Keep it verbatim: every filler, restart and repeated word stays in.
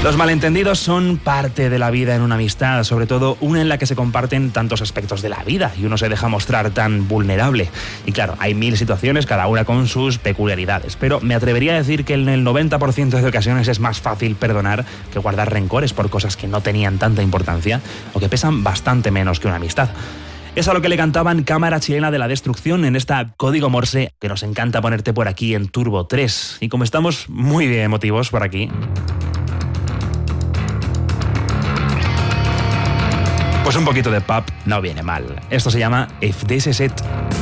Los malentendidos son parte de la vida en una amistad, sobre todo una en la que se comparten tantos aspectos de la vida y uno se deja mostrar tan vulnerable. Y claro, hay mil situaciones, cada una con sus peculiaridades, pero me atrevería a decir que en el noventa por ciento de ocasiones es más fácil perdonar que guardar rencores por cosas que no tenían tanta importancia o que pesan bastante menos que una amistad. Es a lo que le cantaban Cámara Chilena de la Destrucción en esta Código Morse que nos encanta ponerte por aquí en Turbo tres. Y como estamos muy emotivos por aquí, pues un poquito de pop no viene mal. Esto se llama If This Is It.